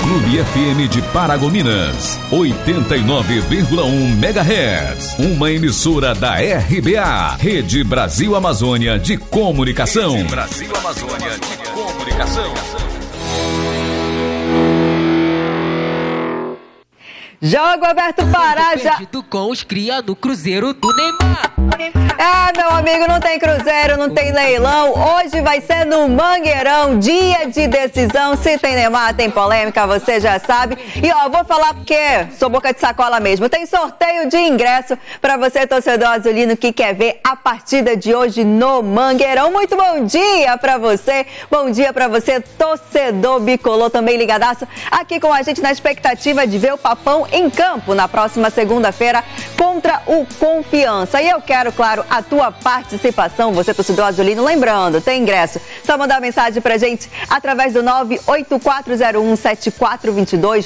Clube FM de Paragominas, 89,1 MHz. Uma emissora da RBA, Rede Brasil Amazônia de Comunicação. Rede Brasil Amazônia de Comunicação. Jogo aberto para já. Com os cria do Cruzeiro do Neymar. Meu amigo, não tem cruzeiro, não tem leilão. Hoje vai ser no Mangueirão, dia de decisão. Se tem Neymar, tem polêmica, você já sabe. E ó, vou falar porque sou boca de sacola mesmo. Tem sorteio de ingresso para você, torcedor azulino, que quer ver a partida de hoje no Mangueirão. Muito bom dia para você. Bom dia para você, torcedor bicolor, também ligadaço aqui com a gente na expectativa de ver o Papão em campo na próxima segunda-feira contra o Confiança. E eu quero, claro, a tua participação, você torcedor azulino. Lembrando, tem ingresso, só mandar mensagem pra gente através do 984017422,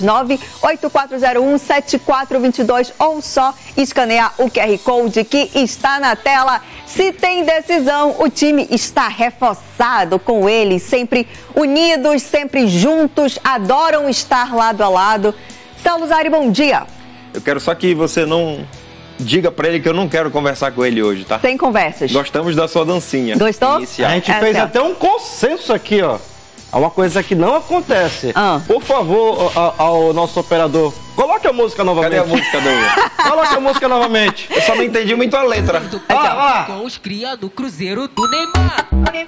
984017422, ou só escanear o QR Code que está na tela. Se tem decisão, o time está reforçado com eles, sempre unidos, sempre juntos, adoram estar lado a lado. Saulo Zari, bom dia. Eu quero só que você não diga pra ele que eu não quero conversar com ele hoje, tá? Sem conversas. Gostamos da sua dancinha. Gostou? Inicial. A gente fez até um consenso aqui, ó. É uma coisa que não acontece. Por favor, ao nosso operador, coloque a música novamente. Cadê a música, Douglas? Coloque a música novamente. Eu só não entendi muito a letra. Com os cria do Cruzeiro do Neymar.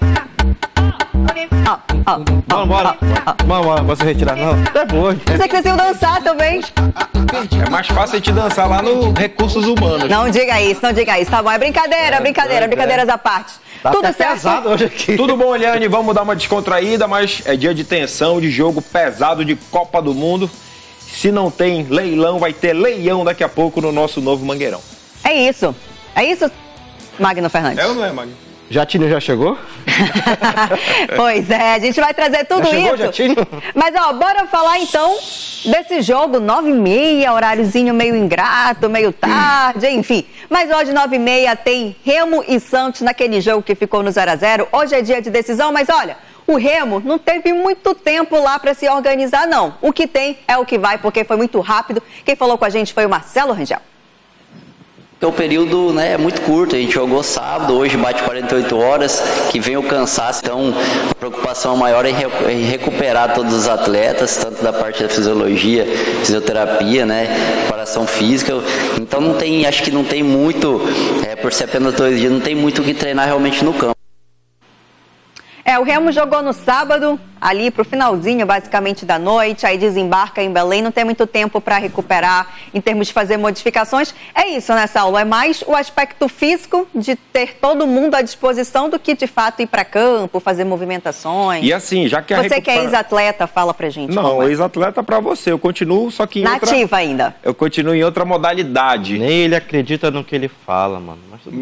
Vamos, você retirar. Não, é boa. Você conseguiu dançar também? É mais fácil a gente dançar lá no Recursos Humanos. Não diga isso, não diga isso. Tá bom, é brincadeira, brincadeiras à parte. Tá tudo até certo? pesado hoje aqui. Tudo bom, Eliane? Vamos dar uma descontraída, mas é dia de tensão, de jogo pesado, de Copa do Mundo. Se não tem leilão, vai ter leião daqui a pouco no nosso novo Mangueirão. É isso, Magno Fernandes. É ou não é, Magno? Jatinho já chegou? Pois é, a gente vai trazer tudo já chegou, isso. Jatinho? Mas ó, bora falar então desse jogo, 9h30, horáriozinho meio ingrato, meio tarde, enfim. Mas hoje, 9h30, tem Remo e Santos naquele jogo que ficou no 0x0. Hoje é dia de decisão, mas olha, o Remo não teve muito tempo lá para se organizar, não. O que tem é o que vai, porque foi muito rápido. Quem falou com a gente foi o Marcelo Rangel. O período, né, é muito curto, a gente jogou sábado, hoje bate 48 horas, que vem o cansaço, então a preocupação maior é recuperar todos os atletas, tanto da parte da fisiologia, fisioterapia, né, preparação física, então não tem, acho que não tem muito, por ser apenas 2 dias, não tem muito o que treinar realmente no campo. O Remo jogou no sábado, ali pro finalzinho, basicamente, da noite, aí desembarca em Belém, não tem muito tempo para recuperar em termos de fazer modificações. É isso, né, Saulo? É mais o aspecto físico de ter todo mundo à disposição do que, de fato, ir para campo, fazer movimentações. E assim, já que Você que é ex-atleta, fala pra gente. Não, ex-atleta para você, eu continuo, só que em nativa ainda. Eu continuo em outra modalidade. Nem ele acredita no que ele fala, mano.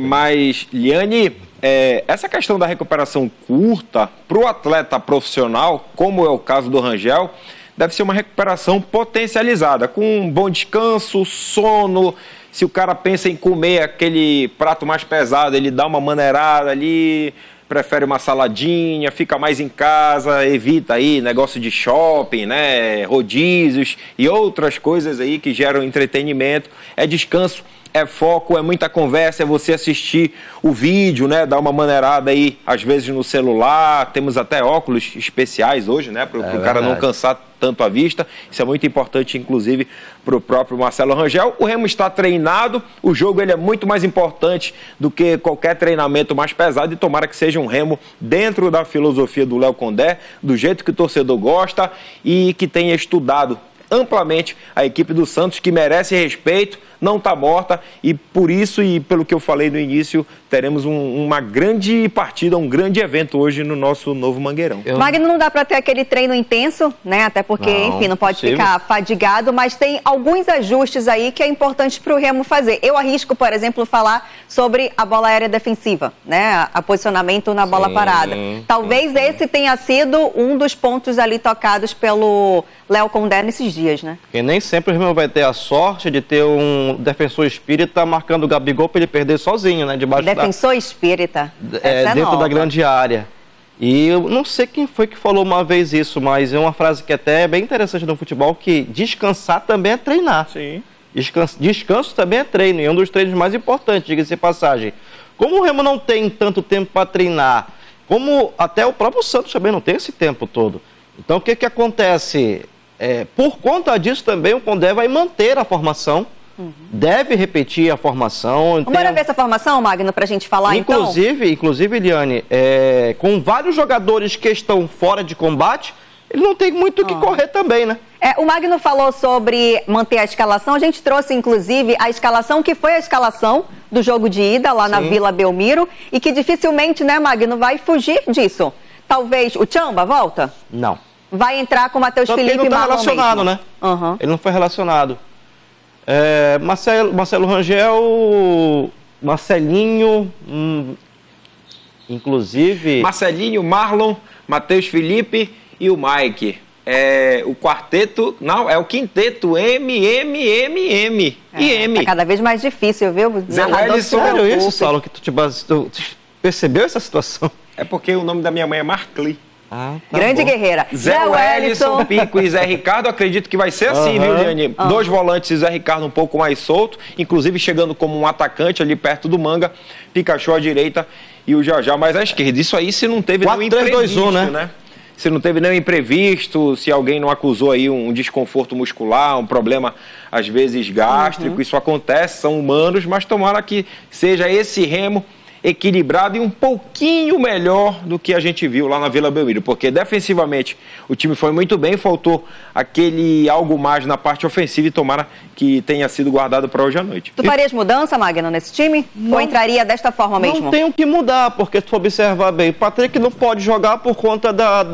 Mas Liane, essa questão da recuperação curta para o atleta profissional, como é o caso do Rangel, deve ser uma recuperação potencializada, com um bom descanso, sono. Se o cara pensa em comer aquele prato mais pesado, ele dá uma maneirada ali, prefere uma saladinha, fica mais em casa, evita aí negócio de shopping, né, rodízios e outras coisas aí que geram entretenimento. É descanso, é foco, é muita conversa, é você assistir o vídeo, né? Dar uma maneirada aí, às vezes no celular. Temos até óculos especiais hoje, né? Para o cara não cansar tanto a vista. Isso é muito importante, inclusive, para o próprio Marcelo Rangel. O Remo está treinado, o jogo ele é muito mais importante do que qualquer treinamento mais pesado, e tomara que seja um Remo dentro da filosofia do Léo Condé, do jeito que o torcedor gosta e que tenha estudado amplamente a equipe do Santos, que merece respeito, não está morta, e por isso, e pelo que eu falei no início, teremos uma grande partida, um grande evento hoje no nosso novo Mangueirão. Magno, não dá para ter aquele treino intenso, né? Até porque, enfim, não pode ficar fadigado, mas tem alguns ajustes aí que é importante para o Remo fazer. Eu arrisco, por exemplo, falar sobre a bola aérea defensiva, né? A posicionamento na bola parada. Talvez esse tenha sido um dos pontos ali tocados pelo Léo Condé nesses dias, né? Porque nem sempre o Remo vai ter a sorte de ter um defensor espírita marcando o Gabigol para ele perder sozinho, né? Debaixo defensor espírita. dentro da grande área. E eu não sei quem foi que falou uma vez isso, mas é uma frase que até é bem interessante no futebol, que descansar também é treinar. Sim. Descanso também é treino, e é um dos treinos mais importantes, diga-se de passagem. Como o Remo não tem tanto tempo para treinar, como até o próprio Santos também não tem esse tempo todo. Então o que acontece? Por conta disso também o Condé vai manter a formação, deve repetir a formação. Bora ver essa formação, Magno, para a gente falar Inclusive, Eliane, com vários jogadores que estão fora de combate, ele não tem muito o que correr também, né? O Magno falou sobre manter a escalação. A gente trouxe, inclusive, a escalação que foi a escalação do jogo de ida lá na Vila Belmiro e que dificilmente, né, Magno, vai fugir disso. Talvez o Tchamba volta? Não. Vai entrar com o Matheus Felipe e Marlon. Ele não está relacionado, mesmo, né? Ele não foi relacionado. Marcelo Rangel, Marcelinho, inclusive... Marcelinho, Marlon, Matheus Felipe e o Mike. O quarteto, não, é o quinteto M. Tá cada vez mais difícil, viu? Zé Wellison, sério isso, Saulo, que tu percebeu essa situação? É porque o nome da minha mãe é Marcli. Grande guerreira. Zé Wellison, Pico e Zé Ricardo, acredito que vai ser assim, viu, Liane? 2 volantes e Zé Ricardo um pouco mais solto, inclusive chegando como um atacante ali perto do Manga, Pikachu à direita e o Jajá mais à esquerda. Isso aí se não teve nenhum imprevisto, né? Se não teve nenhum imprevisto, se alguém não acusou aí um desconforto muscular, um problema às vezes gástrico, isso acontece, são humanos, mas tomara que seja esse Remo equilibrado e um pouquinho melhor do que a gente viu lá na Vila Belmiro, porque defensivamente o time foi muito bem, faltou aquele algo mais na parte ofensiva e tomara que tenha sido guardado para hoje à noite. Tu farias mudança, Magno, nesse time? Ou entraria desta forma mesmo? Não tem o que mudar, porque se tu observar bem, o Patrick não pode jogar por conta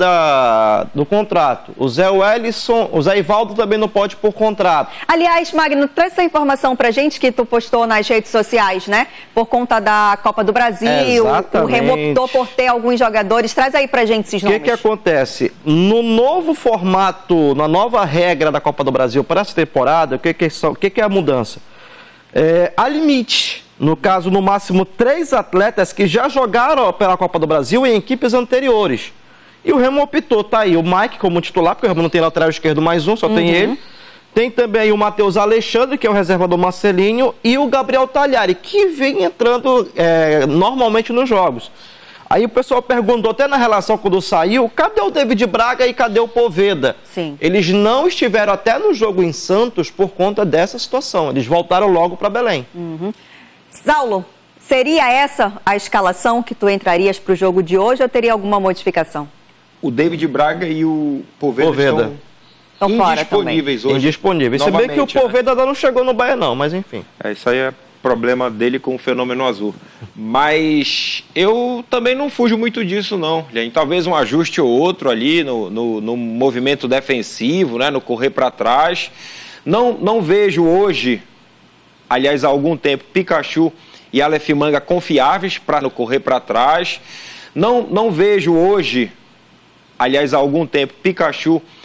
do contrato. O Zé Wellison, o Zé Ivaldo também não pode por contrato. Aliás, Magno, traz essa informação pra gente que tu postou nas redes sociais, né? Por conta da Copa do Brasil, o Remo optou por ter alguns jogadores. Traz aí pra gente esses nomes. O que acontece? No novo formato, na nova regra da Copa do Brasil para essa temporada, o que é a mudança? Há limite. No caso, no máximo 3 atletas que já jogaram pela Copa do Brasil em equipes anteriores. E o Remo optou, tá aí, o Mike como titular, porque o Remo não tem lateral esquerdo mais um, só tem ele. Tem também aí o Matheus Alexandre, que é o reserva do Marcelinho, e o Gabriel Talhari, que vem entrando normalmente nos jogos. Aí o pessoal perguntou até na relação quando saiu, cadê o David Braga e cadê o Poveda? Sim. Eles não estiveram até no jogo em Santos por conta dessa situação. Eles voltaram logo para Belém. Saulo, seria essa a escalação que tu entrarias para o jogo de hoje ou teria alguma modificação? O David Braga e o Poveda. Estão fora indisponíveis hoje. Indisponíveis. Se bem que o Poveda ainda não chegou no Bahia não, mas enfim. Isso aí é problema dele com o fenômeno azul. Mas eu também não fujo muito disso não, gente. Talvez um ajuste ou outro ali no movimento defensivo, né? No correr para trás. Não vejo hoje, aliás há algum tempo, Pikachu e Aleph Manga confiáveis para no correr para trás. Não vejo hoje, aliás há algum tempo, Pikachu